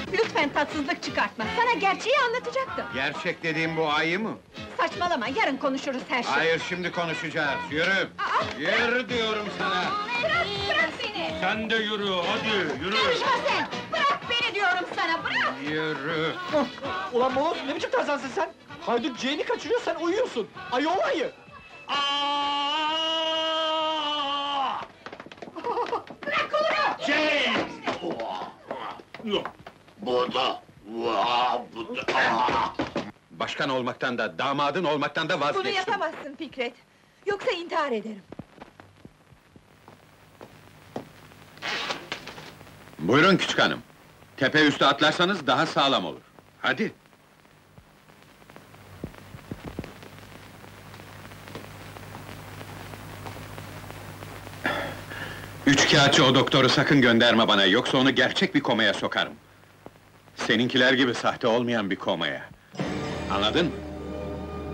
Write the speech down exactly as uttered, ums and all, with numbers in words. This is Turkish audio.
Lütfen tatsızlık çıkartma, sana gerçeği anlatacaktım. Gerçek dediğim bu ayı mı? Saçmalama, yarın konuşuruz her şeyi. Hayır, şimdi konuşacağız, yürü! Aa! Yürü diyorum sana! Bırak, bırak beni! Sen de yürü, hadi yürü! Karışma sen! Bırak beni diyorum sana, bırak! Yürü! Ulan Molos, ne biçim tarzansın sen? Haydut Cene'i kaçırıyor, sen uyuyorsun! Ayı ol ayı! Aa! Bırak kolumu! Şey! Bu da... Vaa, bu da... Aa! Başkan olmaktan da, damadın olmaktan da Bunu vazgeçtim. yapamazsın Fikret! Yoksa intihar ederim! Buyurun küçük hanım. Tepe üstü atlarsanız daha sağlam olur. Hadi! Üç kağıtçı o doktoru sakın gönderme bana, yoksa onu gerçek bir komaya sokarım. Seninkiler gibi sahte olmayan bir komaya. Anladın mı?